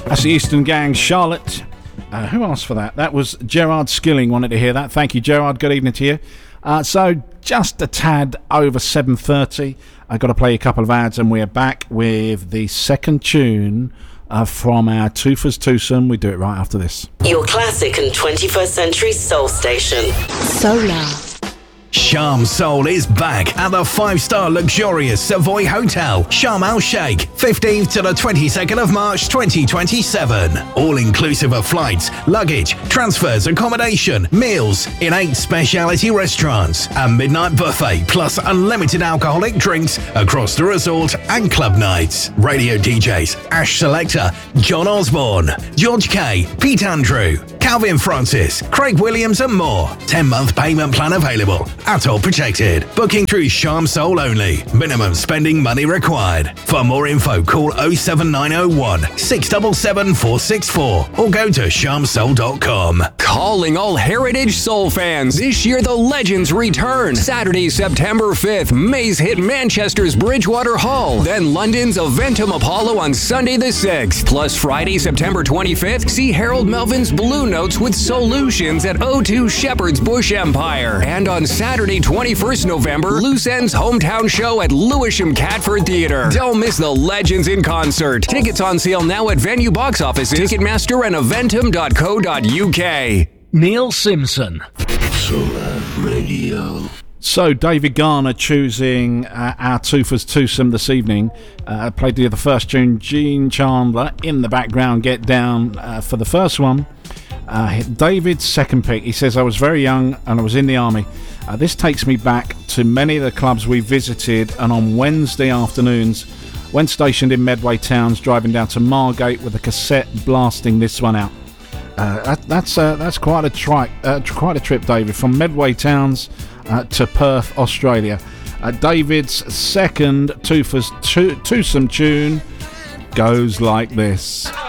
That's the Eastern Gang, Charlotte. Who asked for that? That was Gerard Skilling, wanted to hear that. Thank you, Gerard. Good evening to you. So just a tad over 7:30. I've got to play a couple of ads and we're back with the second tune from our Toothers Twosome. We do it right after this. Your classic and 21st century soul station. Solar. Sharm Soul is back at the 5-star luxurious Savoy Hotel, Sharm El Sheikh, 15th to the 22nd of March 2027. All inclusive of flights, luggage, transfers, accommodation, meals in 8 specialty restaurants, a midnight buffet plus unlimited alcoholic drinks across the resort and club nights. Radio DJs Ash Selector, John Osborne, George K, Pete Andrew, Calvin Francis, Craig Williams and more. 10-month payment plan available. Atoll protected. Booking through Sharm Soul only. Minimum spending money required. For more info, call 07901 677 464 or go to sharmsoul.com. Calling all Heritage Soul fans. This year the legends return. Saturday, September 5th, Maze hit Manchester's Bridgewater Hall. Then London's Eventum Apollo on Sunday the 6th. Plus Friday, September 25th, see Harold Melvin's Blue Notes with Solutions at O2 Shepherd's Bush Empire. And on Saturday, 21st November, Loose End's hometown show at Lewisham Catford Theatre. Don't miss the legends in concert. Tickets on sale now at venue box offices, Ticketmaster and eventum.co.uk. Neil Simpson. Solar Radio. So David Garner choosing our Toothers Twosome this evening. Played the first tune, Gene Chandler in the background, Get Down for the first one. David's second pick, he says, I was very young and I was in the army. This takes me back to many of the clubs we visited, and on Wednesday afternoons, when stationed in Medway Towns, driving down to Margate with a cassette blasting this one out. That's quite a trip, David, from Medway Towns to Perth, Australia. David's second Toothers Twosome tune goes like this.